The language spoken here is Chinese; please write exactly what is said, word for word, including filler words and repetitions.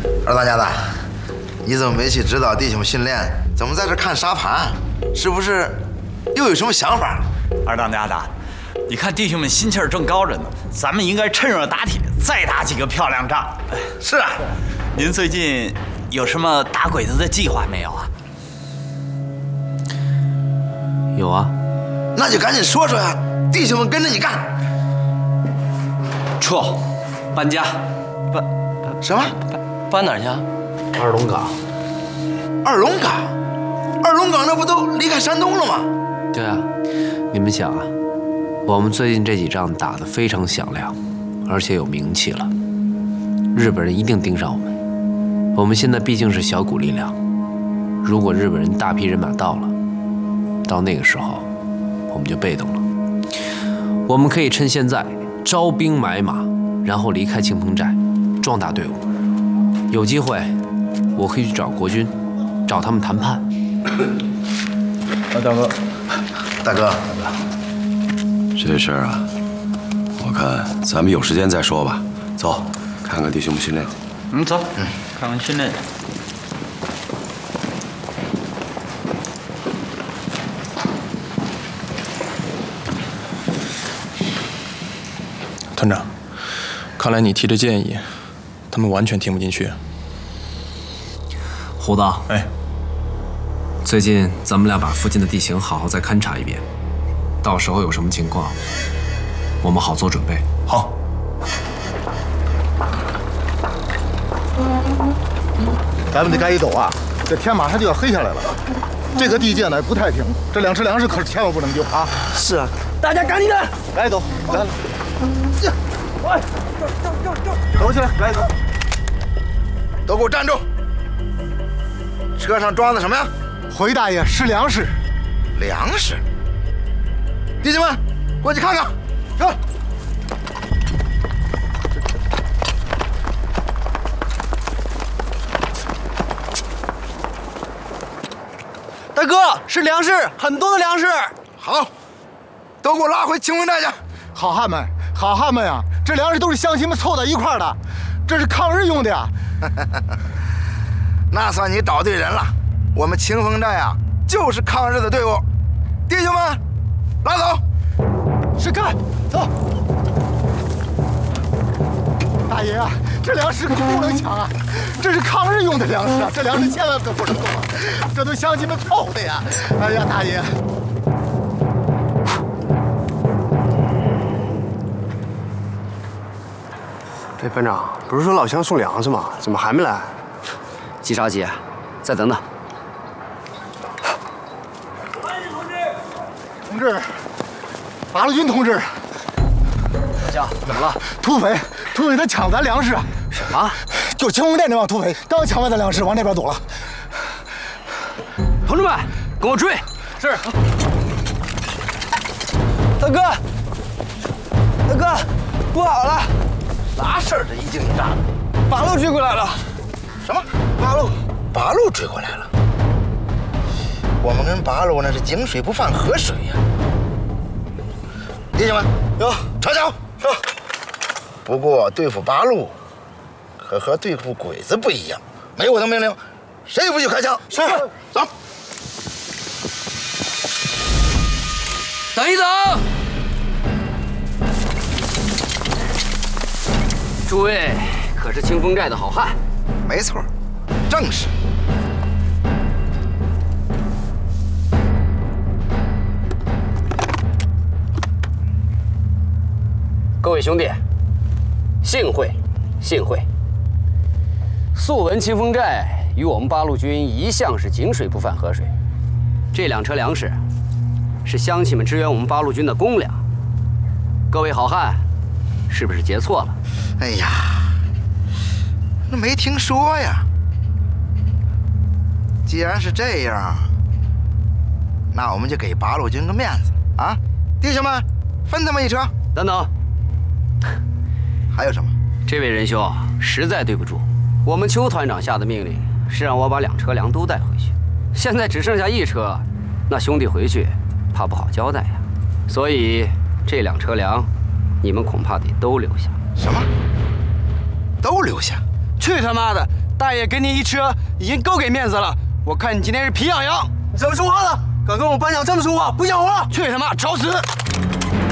二当家的，你怎么没去指导弟兄们训练？怎么在这看沙盘？是不是又有什么想法？ 二当家的，你看弟兄们心气儿正高着呢，咱们应该趁热打铁，再打几个漂亮仗。 是啊， 您最近有什么打鬼子的计划没有啊？ 有啊， 那就赶紧说说呀，弟兄们跟着你干。 撤，搬家， 搬什么？ 搬哪儿去？二龙岗。 二龙岗，二龙岗那不都离开山东了吗？ 对啊，你们想啊，我们最近这几仗打得非常响亮，而且有名气了，日本人一定盯上我们。我们现在毕竟是小股力量，如果日本人大批人马到了，到那个时候，我们就被动了。我们可以趁现在招兵买马，然后离开庆丰寨，壮大队伍。有机会，我可以去找国军，找他们谈判。 啊，大哥， 大哥， 这事儿啊，我看咱们有时间再说吧。走，看看弟兄们训练去。 嗯，走，嗯，看看训练。 团长，看来你提的建议，他们完全听不进去。 胡子， 哎， 最近咱们俩把附近的地形好好再勘察一遍，到时候有什么情况，我们好做准备。 好。 咱们得赶紧走啊！这天马上就要黑下来了。这个地界呢不太平，这两车粮食可是千万不能丢啊！ 是啊，大家赶紧的， 来走，来，这，喂，走走走走，走起来，来走， 都给我站住！车上装的什么呀？ 回大爷是粮食， 粮食。弟兄们，过去看看，走。 大哥，是粮食，很多的粮食。 好，都给我拉回清风寨去。 好汉们，好汉们呀！这粮食都是乡亲们凑在一块儿的，这是抗日用的呀。 那算你找对人了，我们清风寨啊，就是抗日的队伍。弟兄们，拉走。 是干，走。大爷啊，这粮食可不能抢啊！这是抗日用的粮食啊，这粮食千万可不能动啊！这都乡亲们凑的呀！哎呀，大爷。 哎，班长，不是说老乡送粮食吗？怎么还没来？ 急啥急？再等等。 同志，八路军同志， 老乡，怎么了？ 土匪，土匪他抢咱粮食。 什么？ 就清风寨那帮土匪刚抢完咱粮食，往那边走了。 同志们，跟我追！是。大哥，大哥，不好了！ 啥事儿？这一惊一乍的。 八路追过来了。 什么？八路？八路追过来了？我们跟八路那是井水不犯河水呀、啊。弟兄们，有查缴。是。不过对付八路，可和对付鬼子不一样。没我的命令，谁也不许开枪。是。走。 等一等。诸位可是清风寨的好汉？ 没错，正是。 各位兄弟，幸会，幸会。素闻清风寨与我们八路军一向是井水不犯河水，这两车粮食是乡亲们支援我们八路军的公粮。各位好汉，是不是结错了？ 哎呀，那没听说呀。既然是这样，那我们就给八路军个面子啊！弟兄们，分他们一车。 等等， 还有什么？ 这位仁兄实在对不住，我们邱团长下的命令是让我把两车粮都带回去，现在只剩下一车，那兄弟回去怕不好交代呀。所以这两车粮，你们恐怕得都留下。 什么？都留下？ 去他妈的！ 大爷给你一车已经够给面子了，我看你今天是皮痒痒。 你怎么说话了？敢跟我班长这么说话，不讲话了！ 去他妈找死！